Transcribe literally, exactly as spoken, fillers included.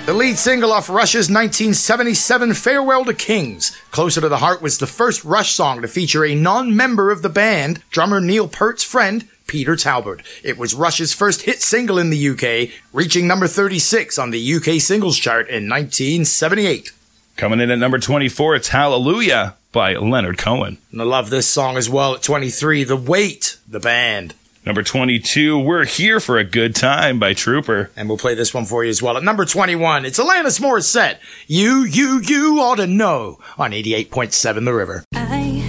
The lead single off Rush's nineteen seventy-seven Farewell to Kings. Closer to the Heart was the first Rush song to feature a non-member of the band, drummer Neil Peart's friend, Peter Talbot. It was Rush's first hit single in the U K, reaching number thirty-six on the U K singles chart in nineteen seventy-eight. Coming in at number twenty-four, it's Hallelujah by Leonard Cohen. And I love this song as well at twenty-three, The Weight, the band. Number twenty-two, We're Here for a Good Time by Trooper. And we'll play this one for you as well. At number twenty-one, it's Alanis Morissette, You, You, You Ought to Know on eighty-eight point seven The River.